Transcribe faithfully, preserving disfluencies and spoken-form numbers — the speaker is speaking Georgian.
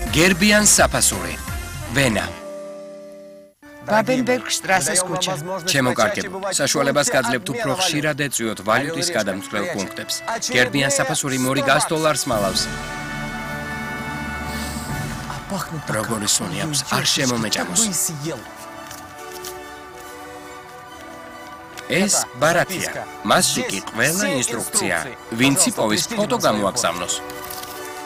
გერბიან საფასური. ვენა. ბაბენბერგშტრასეს ქუჩა. ჩემო კარგებო, საშუალებას გაძლევთ უფრო ხშირად ეწვიოთ ვალუტის გადამცვლელ პუნქტებს. გერბიან საფასური მორი ას დოლარს მალავს. როგორი სუნი აქვს, არ შემომეჭამოს. ეს ბარათია. მასში კი ყველა ინსტრუქცია. ვინც იპოვის ფოტო გამოაგზავნოს.